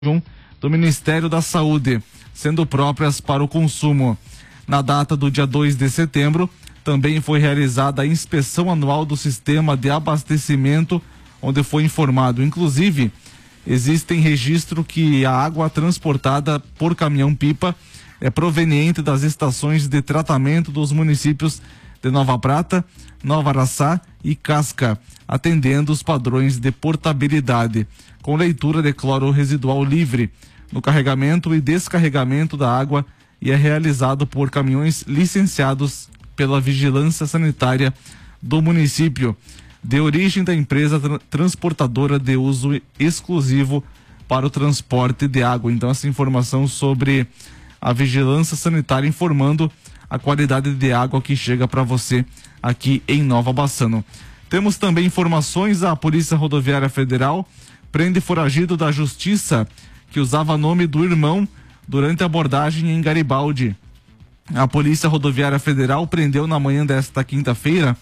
do Ministério da Saúde, sendo próprias para o consumo. Na data do dia 2 de setembro, também foi realizada a inspeção anual do sistema de abastecimento, onde foi informado, inclusive, existem registro que a água transportada por caminhão-pipa é proveniente das estações de tratamento dos municípios de Nova Prata, Nova Araçá e Casca, atendendo os padrões de portabilidade, com leitura de cloro residual livre no carregamento e descarregamento da água, e é realizado por caminhões licenciados pela Vigilância Sanitária do município, de origem da empresa transportadora de uso exclusivo para o transporte de água. Então, essa informação sobre a Vigilância Sanitária informando a qualidade de água que chega para você aqui em Nova Bassano. Temos também informações: a Polícia Rodoviária Federal prende foragido da Justiça que usava nome do irmão durante a abordagem em Garibaldi. A Polícia Rodoviária Federal prendeu na manhã desta quinta-feira,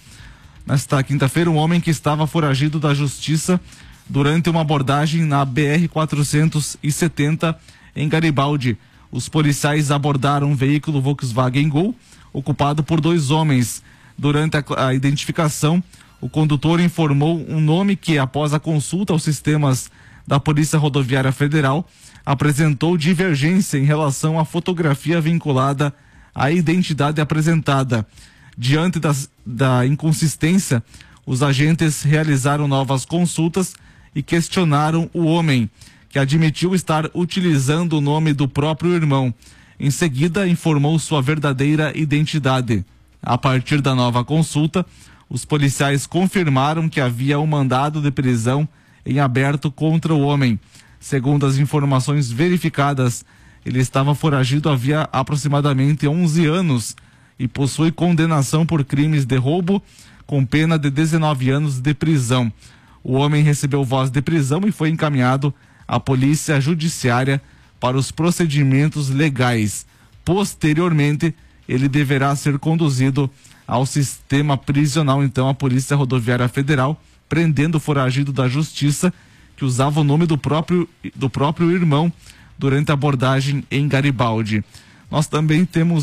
um homem que estava foragido da Justiça durante uma abordagem na BR-470 em Garibaldi. Os policiais abordaram um veículo Volkswagen Gol ocupado por dois homens. Durante a identificação, o condutor informou um nome que, após a consulta aos sistemas da Polícia Rodoviária Federal, apresentou divergência em relação à fotografia vinculada à identidade apresentada. Diante da inconsistência, os agentes realizaram novas consultas e questionaram o homem, que admitiu estar utilizando o nome do próprio irmão. Em seguida, informou sua verdadeira identidade. A partir da nova consulta, os policiais confirmaram que havia um mandado de prisão em aberto contra o homem. Segundo as informações verificadas, ele estava foragido havia aproximadamente 11 anos e possui condenação por crimes de roubo com pena de 19 anos de prisão. O homem recebeu voz de prisão e foi encaminhado à Polícia Judiciária para os procedimentos legais. Posteriormente, ele deverá ser conduzido ao sistema prisional. Então, a Polícia Rodoviária Federal prendendo o foragido da Justiça que usava o nome do próprio irmão durante a abordagem em Garibaldi. Nós também temos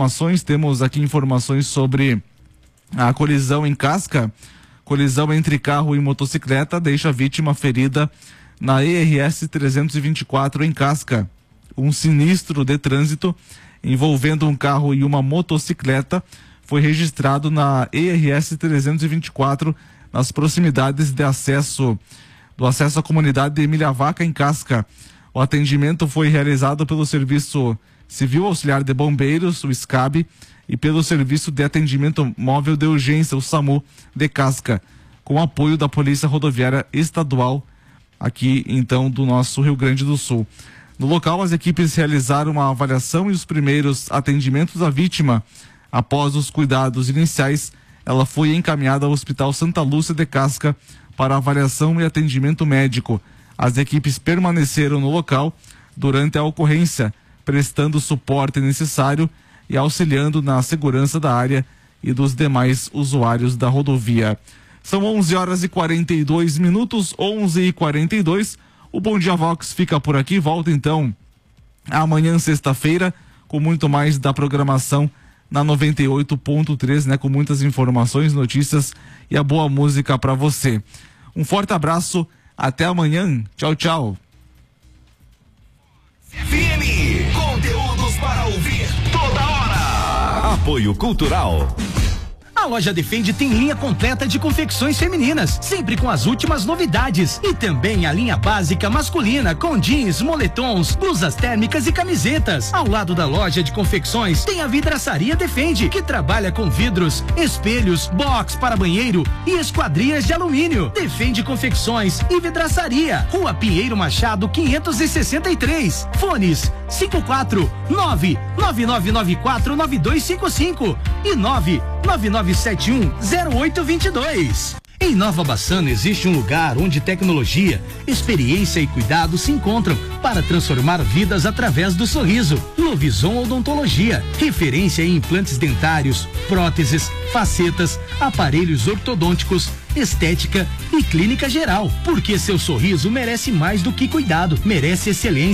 aqui informações sobre a colisão em Casca. Colisão entre carro e motocicleta deixa a vítima ferida na ERS 324 em Casca. Um sinistro de trânsito envolvendo um carro e uma motocicleta foi registrado na ERS 324 nas proximidades do acesso à comunidade de Emília Vaca em Casca. O atendimento foi realizado pelo Serviço Civil Auxiliar de Bombeiros, o SCAB, e pelo Serviço de Atendimento Móvel de Urgência, o SAMU, de Casca, com apoio da Polícia Rodoviária Estadual, aqui então do nosso Rio Grande do Sul. No local, as equipes realizaram uma avaliação e os primeiros atendimentos à vítima. Após os cuidados iniciais, ela foi encaminhada ao Hospital Santa Lúcia de Casca para avaliação e atendimento médico. As equipes permaneceram no local durante a ocorrência, prestando o suporte necessário e auxiliando na segurança da área e dos demais usuários da rodovia. São 11h42, 11h42. O Bom Dia Vox fica por aqui. Volta então amanhã, sexta-feira, com muito mais da programação na 98.3, né? Com muitas informações, notícias e a boa música para você. Um forte abraço, até amanhã. Tchau, tchau. FM, conteúdos para ouvir toda hora. Apoio Cultural. A loja Defende tem linha completa de confecções femininas, sempre com as últimas novidades. E também a linha básica masculina, com jeans, moletons, blusas térmicas e camisetas. Ao lado da loja de confecções, tem a Vidraçaria Defende, que trabalha com vidros, espelhos, box para banheiro e esquadrias de alumínio. Defende Confecções e Vidraçaria, Rua Pinheiro Machado, 563. Fones 549-9994-9255 e 99971-0822. Em Nova Bassano existe um lugar onde tecnologia, experiência e cuidado se encontram para transformar vidas através do sorriso. Lovison Odontologia, referência em implantes dentários, próteses, facetas, aparelhos ortodônticos, estética e clínica geral. Porque seu sorriso merece mais do que cuidado, merece excelência.